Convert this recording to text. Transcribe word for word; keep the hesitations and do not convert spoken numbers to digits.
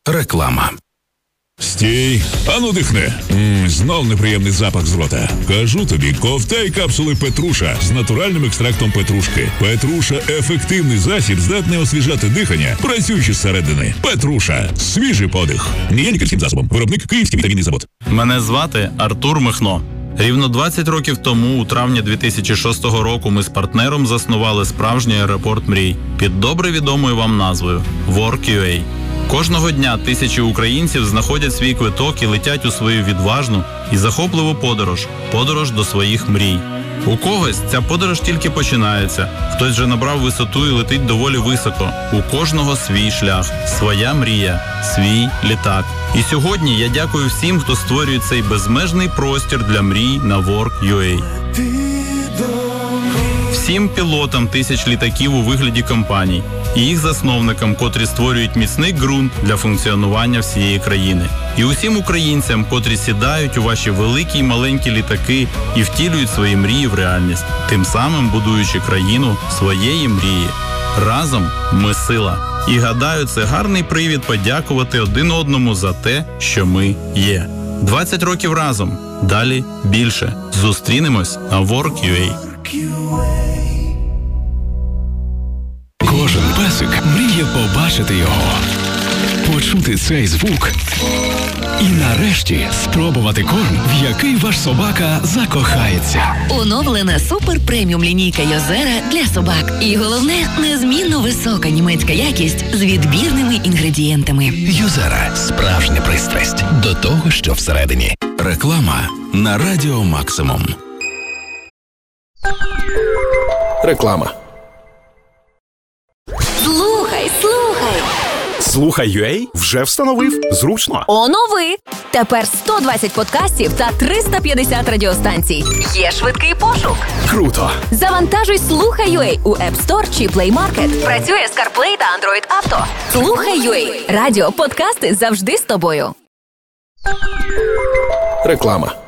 Реклама. Стій, ану дихни. Ммм, знов неприємний запах з рота. Кажу тобі, ковтай капсули Петруша з натуральним екстрактом петрушки. Петруша – ефективний засіб, здатний освіжати дихання, працюючи зсередини. Петруша – свіжий подих. Не є лікарським засобом. Виробник Київський вітамінний завод. Мене звати Артур Михно. Рівно двадцять років тому, у травні дві тисячі шостого року, ми з партнером заснували справжній аеропорт мрій під добре відомою вам назвою WorkUA. Кожного дня тисячі українців знаходять свій квиток і летять у свою відважну і захопливу подорож – подорож до своїх мрій. У когось ця подорож тільки починається, хтось вже набрав висоту і летить доволі високо. У кожного свій шлях, своя мрія, свій літак. І сьогодні я дякую всім, хто створює цей безмежний простір для мрій на WorkUA. Всім пілотам тисяч літаків у вигляді компаній і їх засновникам, котрі створюють міцний ґрунт для функціонування всієї країни. І усім українцям, котрі сідають у ваші великі й маленькі літаки і втілюють свої мрії в реальність, тим самим будуючи країну своєї мрії. Разом ми сила. І гадаю, це гарний привід подякувати один одному за те, що ми є. двадцять років разом. Далі більше. Зустрінемось на WorkUA. Кожен песик мріє побачити його, почути цей звук і нарешті спробувати корм, в який ваш собака закохається. Оновлена супер-преміум лінійка Йозера для собак. І головне, незмінно висока німецька якість з відбірними інгредієнтами. Йозера – справжня пристрасть до того, що всередині. Реклама на Радіо Максимум. Реклама. Слухай, слухай. Слухай.ua вже встановив. Зручно. Онови. Тепер сто двадцять подкастів та триста п'ятдесят радіостанцій. Є швидкий пошук. Круто. Завантажуй Слухай.ua у App Store чи Play Market. Працює з CarPlay та Android Auto. Слухай.ua. Радіо, подкасти завжди з тобою. Реклама.